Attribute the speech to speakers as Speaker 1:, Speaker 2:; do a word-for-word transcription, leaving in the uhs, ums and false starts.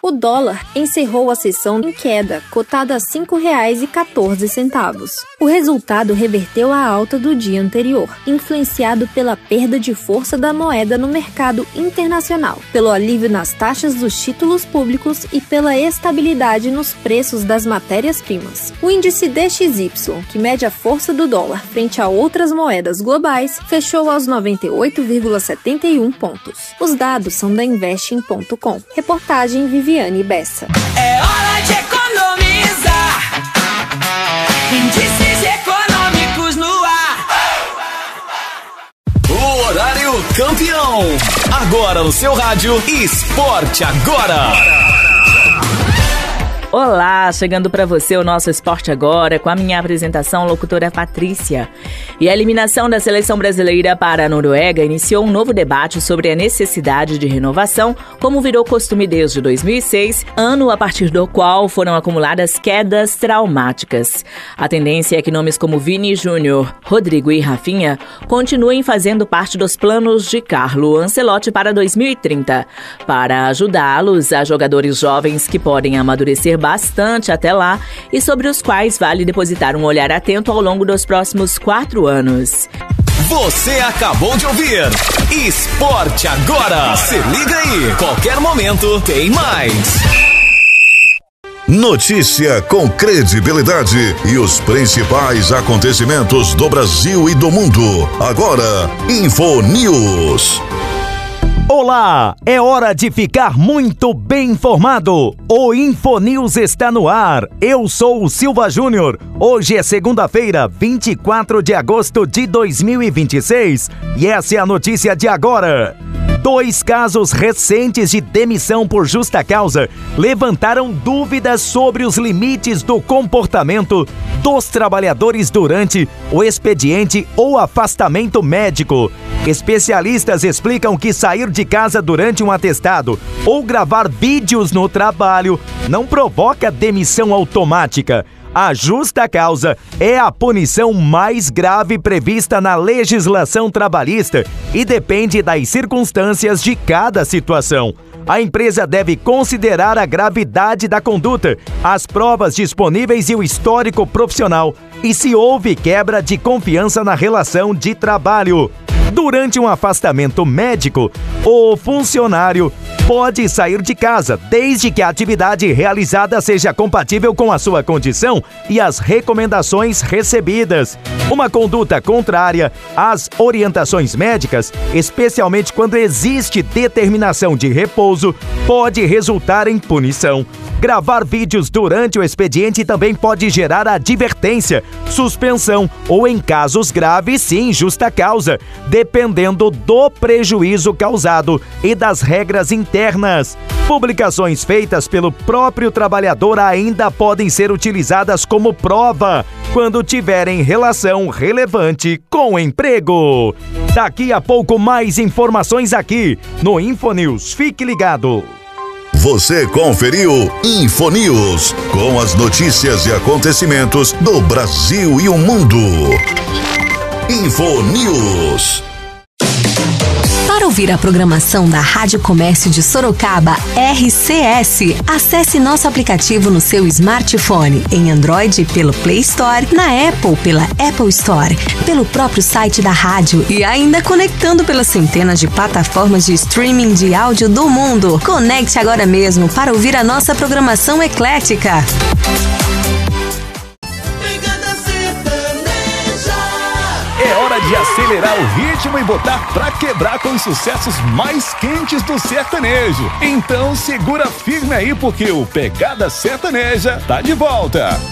Speaker 1: O dólar encerrou a sessão em queda, cotada a cinco reais e quatorze centavos. O resultado reverteu a alta do dia anterior, influenciado pela perda de força da moeda no mercado internacional, pelo alívio nas taxas dos títulos públicos e pela estabilidade nos preços das matérias-primas. O índice D X Y, que mede a força do dólar frente a outras moedas globais, fechou aos noventa e oito vírgula setenta e um pontos. Os dados são da investing ponto com. Reportagem Viviane Bessa.
Speaker 2: É hora de economizar. Índices econômicos no ar.
Speaker 3: O horário campeão. Agora no seu rádio, Esporte Agora.
Speaker 4: Olá, chegando para você o nosso Esporte Agora com a minha apresentação, locutora Patrícia. E a eliminação da seleção brasileira para a Noruega iniciou um novo debate sobre a necessidade de renovação, como virou costume desde dois mil e seis, ano a partir do qual foram acumuladas quedas traumáticas. A tendência é que nomes como Vini Júnior, Rodrigo e Rafinha continuem fazendo parte dos planos de Carlo Ancelotti para dois mil e trinta. Para ajudá-los, há jogadores jovens que podem amadurecer bastante até lá e sobre os quais vale depositar um olhar atento ao longo dos próximos quatro anos.
Speaker 3: Você acabou de ouvir Esporte Agora. Se liga aí, qualquer momento tem mais.
Speaker 5: Notícia com credibilidade e os principais acontecimentos do Brasil e do mundo. Agora, Infonews.
Speaker 6: Olá, é hora de ficar muito bem informado. O Infonews está no ar. Eu sou o Silva Júnior. Hoje é segunda-feira, vinte e quatro de agosto de dois mil e vinte e seis. E essa é a notícia de agora. Dois casos recentes de demissão por justa causa levantaram dúvidas sobre os limites do comportamento dos trabalhadores durante o expediente ou afastamento médico. Especialistas explicam que sair de casa durante um atestado ou gravar vídeos no trabalho não provoca demissão automática. A justa causa é a punição mais grave prevista na legislação trabalhista e depende das circunstâncias de cada situação. A empresa deve considerar a gravidade da conduta, as provas disponíveis e o histórico profissional, e se houve quebra de confiança na relação de trabalho. Durante um afastamento médico, o funcionário pode sair de casa, desde que a atividade realizada seja compatível com a sua condição e as recomendações recebidas. Uma conduta contrária às orientações médicas, especialmente quando existe determinação de repouso, pode resultar em punição. Gravar vídeos durante o expediente também pode gerar advertência, suspensão ou, em casos graves, sim, justa causa, dependendo do prejuízo causado e das regras internas. Publicações feitas pelo próprio trabalhador ainda podem ser utilizadas como prova quando tiverem relação relevante com o emprego. Daqui a pouco mais informações aqui no Infonews. Fique ligado.
Speaker 5: Você conferiu Infonews, com as notícias e acontecimentos do Brasil e o mundo. Infonews.
Speaker 7: Para ouvir a programação da Rádio Comércio de Sorocaba, R C S, acesse nosso aplicativo no seu smartphone, em Android pelo Play Store, na Apple pela Apple Store, pelo próprio site da rádio e ainda conectando pelas centenas de plataformas de streaming de áudio do mundo. Conecte agora mesmo para ouvir a nossa programação eclética.
Speaker 3: É hora de acelerar o ritmo e botar pra quebrar com os sucessos mais quentes do sertanejo. Então segura firme aí porque o Pegada Sertaneja tá de volta.